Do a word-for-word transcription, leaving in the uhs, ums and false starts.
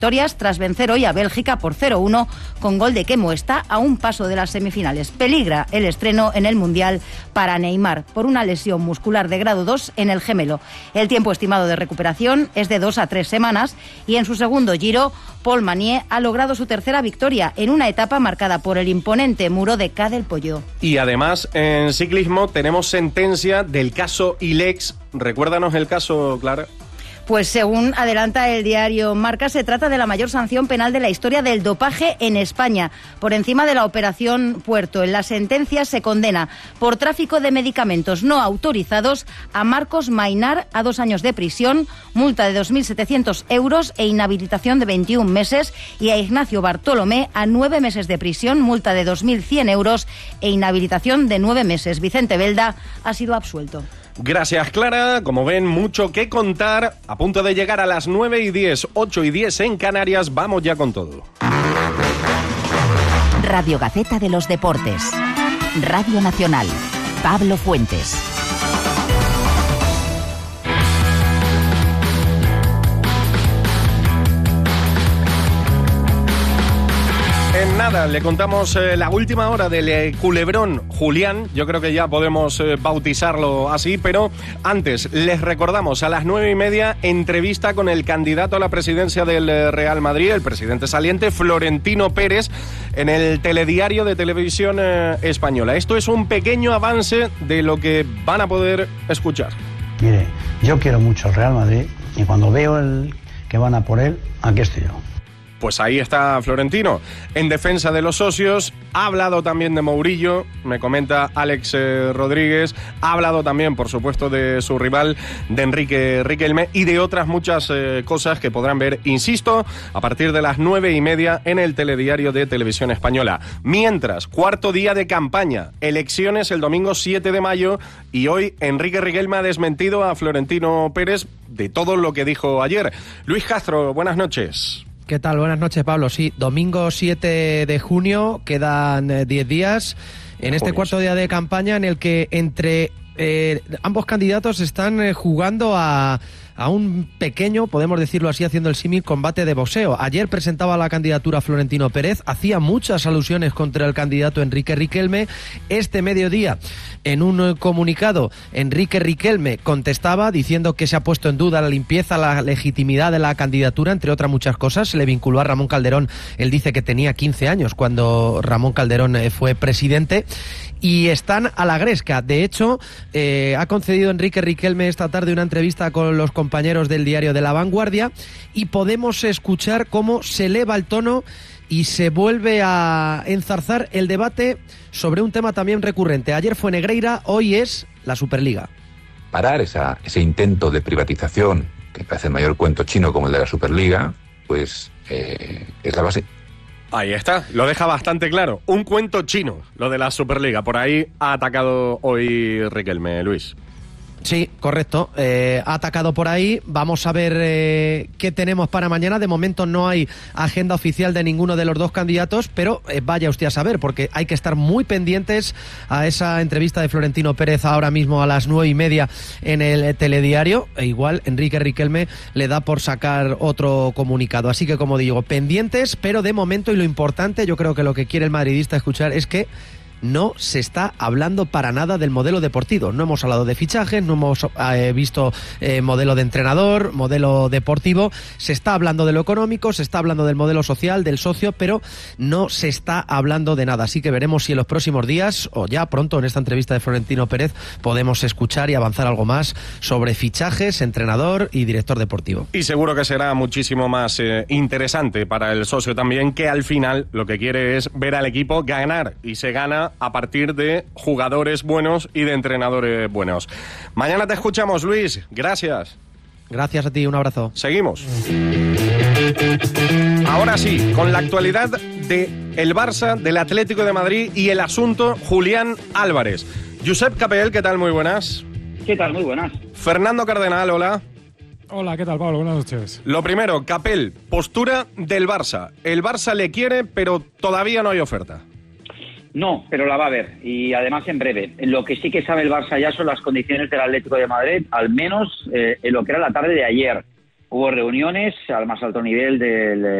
victorias tras vencer hoy a Bélgica por cero uno con gol de Kemo. Está a un paso de las semifinales. Peligra el estreno en el Mundial para Neymar por una lesión muscular de grado dos en el gemelo. El tiempo estimado de recuperación es de dos a tres semanas y en su segundo Giro, Paul Manier ha logrado su tercera victoria en una etapa marcada por el imponente Muro de Ca del Pollo. Y además, en ciclismo tenemos sentencia del caso Ilex. Recuérdanos el caso, Clara. Pues según adelanta el diario Marca, se trata de la mayor sanción penal de la historia del dopaje en España, por encima de la Operación Puerto. En la sentencia se condena por tráfico de medicamentos no autorizados a Marcos Mainar a dos años de prisión, multa de dos mil setecientos euros e inhabilitación de veintiún meses, y a Ignacio Bartolomé a nueve meses de prisión, multa de dos mil cien euros e inhabilitación de nueve meses. Vicente Belda ha sido absuelto. Gracias, Clara. Como ven, mucho que contar. A punto de llegar a las nueve y diez, ocho y diez en Canarias. Vamos ya con todo. Radio Gaceta de los Deportes. Radio Nacional. Pablo Fuentes. En nada, le contamos eh, la última hora del eh, culebrón Julián. Yo creo que ya podemos eh, bautizarlo así, pero antes les recordamos a las nueve y media entrevista con el candidato a la presidencia del eh, Real Madrid, el presidente saliente, Florentino Pérez, en el telediario de Televisión eh, Española. Esto es un pequeño avance de lo que van a poder escuchar. Mire, yo quiero mucho al Real Madrid y cuando veo el que van a por él, aquí estoy yo. Pues ahí está Florentino, en defensa de los socios. Ha hablado también de Mourinho, me comenta Alex eh, Rodríguez. Ha hablado también, por supuesto, de su rival, de Enrique Riquelme, y de otras muchas eh, cosas que podrán ver, insisto, a partir de las nueve y media en el telediario de Televisión Española. Mientras, cuarto día de campaña, elecciones el domingo siete de mayo, y hoy Enrique Riquelme ha desmentido a Florentino Pérez de todo lo que dijo ayer. Luis Castro, buenas noches. ¿Qué tal? Buenas noches, Pablo. Sí, domingo siete de junio, quedan diez días en este cuarto día de campaña en el que entre eh, ambos candidatos están eh, jugando a, a un pequeño, podemos decirlo así, haciendo el símil, combate de boxeo. Ayer presentaba la candidatura Florentino Pérez, hacía muchas alusiones contra el candidato Enrique Riquelme. Este mediodía, en un comunicado, Enrique Riquelme contestaba diciendo que se ha puesto en duda la limpieza, la legitimidad de la candidatura, entre otras muchas cosas. Se le vinculó a Ramón Calderón. Él dice que tenía quince años cuando Ramón Calderón fue presidente. Y están a la gresca. De hecho, eh, ha concedido Enrique Riquelme esta tarde una entrevista con los compañeros del diario de La Vanguardia y podemos escuchar cómo se eleva el tono y se vuelve a enzarzar el debate sobre un tema también recurrente. Ayer fue Negreira, hoy es la Superliga. Parar esa, ese intento de privatización, que parece el mayor cuento chino como el de la Superliga, pues eh, es la base. Ahí está, lo deja bastante claro. Un cuento chino, lo de la Superliga. Por ahí ha atacado hoy Riquelme, Luis. Sí, correcto. Eh, ha atacado por ahí. Vamos a ver eh, qué tenemos para mañana. De momento no hay agenda oficial de ninguno de los dos candidatos, pero eh, vaya usted a saber, porque hay que estar muy pendientes a esa entrevista de Florentino Pérez ahora mismo a las nueve y media en el telediario. E igual Enrique Riquelme le da por sacar otro comunicado. Así que, como digo, pendientes, pero de momento, y lo importante, yo creo que lo que quiere el madridista escuchar es que no se está hablando para nada del modelo deportivo. No hemos hablado de fichajes, no hemos eh, visto eh, modelo de entrenador, modelo deportivo. Se está hablando de lo económico, se está hablando del modelo social, del socio, pero no se está hablando de nada. Así que veremos si en los próximos días, o ya pronto en esta entrevista de Florentino Pérez, podemos escuchar y avanzar algo más sobre fichajes, entrenador y director deportivo. Y seguro que será muchísimo más eh, interesante para el socio también, que al final lo que quiere es ver al equipo ganar, y se gana a partir de jugadores buenos y de entrenadores buenos. Mañana te escuchamos, Luis. Gracias. Gracias a ti, un abrazo. Seguimos. Ahora sí, con la actualidad de el Barça, del Atlético de Madrid y el asunto Julián Álvarez. Josep Capell, ¿qué tal? Muy buenas. ¿Qué tal? Muy buenas. Fernando Cardenal, hola. Hola, ¿qué tal, Pablo? Buenas noches. Lo primero, Capell, postura del Barça. El Barça le quiere, pero todavía no hay oferta. No, pero la va a haber, y además en breve. Lo que sí que sabe el Barça ya son las condiciones del Atlético de Madrid, al menos eh, en lo que era la tarde de ayer. Hubo reuniones al más alto nivel del